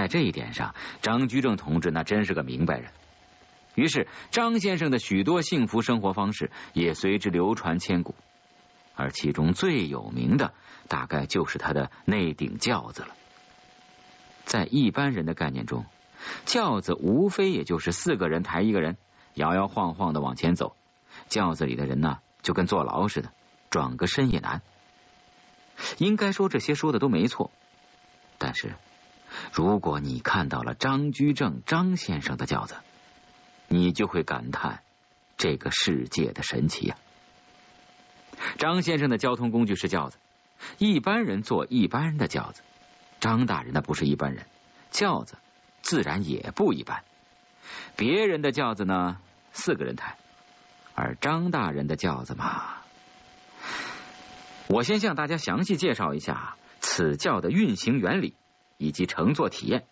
在这一点上，张居正同志那真是个明白人。于是张先生的许多幸福生活方式也随之流传千古，而其中最有名的大概就是他的那顶轿子了。在一般人的概念中，轿子无非也就是4个人抬一个人，摇摇晃晃的往前走，轿子里的人呢就跟坐牢似的，转个身也难。应该说这些说的都没错，但是如果你看到了张居正张先生的轿子，你就会感叹这个世界的神奇呀。张先生的交通工具是轿子，一般人坐一般人的轿子，张大人那不是一般人，轿子自然也不一般。别人的轿子呢4个人抬，而张大人的轿子嘛，我先向大家详细介绍一下此轿的运行原理以及乘坐体验。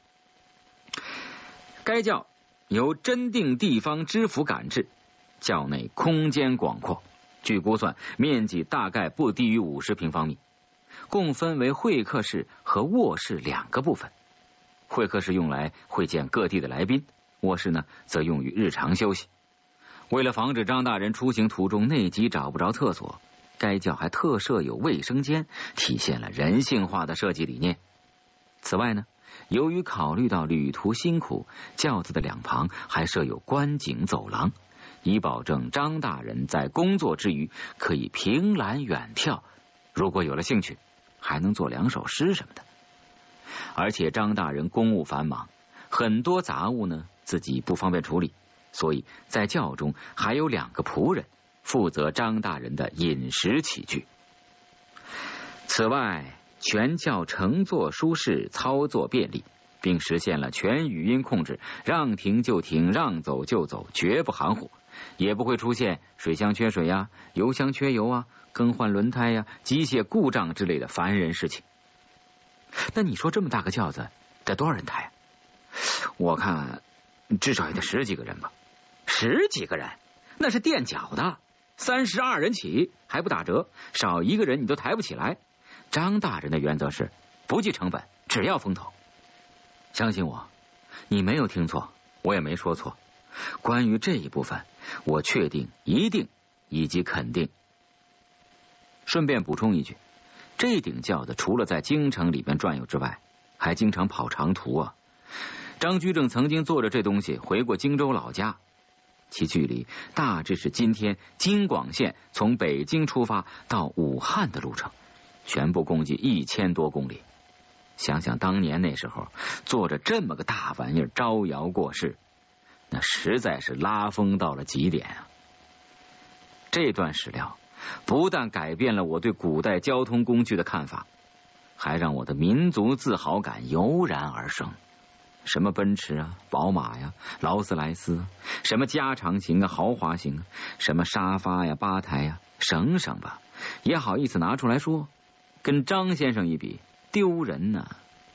该轿由真定地方知府赶制，轿内空间广阔，据估算面积大概不低于50平方米，共分为会客室和卧室2个部分。会客室用来会见各地的来宾，卧室呢则用于日常休息。为了防止张大人出行途中内急找不着厕所，该轿还特设有卫生间，体现了人性化的设计理念。此外呢，由于考虑到旅途辛苦，轿子的2旁还设有观景走廊，以保证张大人在工作之余可以凭栏远眺，如果有了兴趣还能做2首诗什么的。而且张大人公务繁忙，很多杂物呢自己不方便处理，所以在轿中还有2个仆人负责张大人的饮食起居。此外，全轿乘坐舒适，操作便利，并实现了全语音控制，让停就停，让走就走，绝不含糊，也不会出现水箱缺水呀、油箱缺油啊、更换轮胎呀、机械故障之类的烦人事情。那你说这么大个轿子得多少人抬啊？我看至少也得10几个人吧。10几个人？那是垫脚的，32人起还不打折，少1个人你都抬不起来。张大人的原则是不计成本，只要风头。相信我，你没有听错，我也没说错。关于这一部分，我确定、一定以及肯定。顺便补充一句，这顶轿子除了在京城里面转悠之外，还经常跑长途啊。张居正曾经坐着这东西回过荆州老家，其距离大致是今天京广线从北京出发到武汉的路程，全部共计1000多公里。想想当年那时候坐着这么个大玩意儿招摇过市，那实在是拉风到了极点啊。这段史料不但改变了我对古代交通工具的看法，还让我的民族自豪感油然而生。什么奔驰啊、宝马呀、劳斯莱斯，什么加长型啊、豪华型啊，什么沙发呀、吧台呀，省省吧，也好意思拿出来说，跟张先生一比，丢人呢。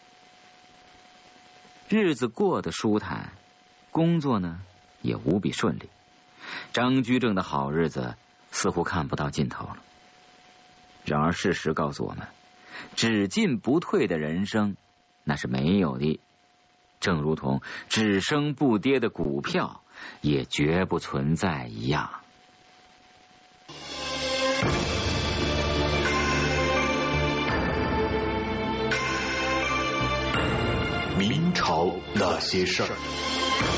日子过得舒坦，工作呢也无比顺利，张居正的好日子似乎看不到尽头了。然而事实告诉我们，只进不退的人生那是没有的，正如同只升不跌的股票也绝不存在一样。 明朝那些事儿。